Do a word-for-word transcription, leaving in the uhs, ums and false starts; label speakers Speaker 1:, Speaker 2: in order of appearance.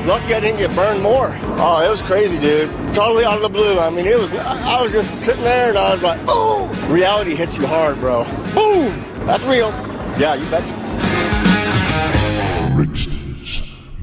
Speaker 1: lucky I didn't get burned more. Oh, it was crazy, dude. Totally out of the blue. I mean, it was, I was just sitting there and I was like, oh, reality hits you hard, bro. Boom. That's real. Yeah, you betcha.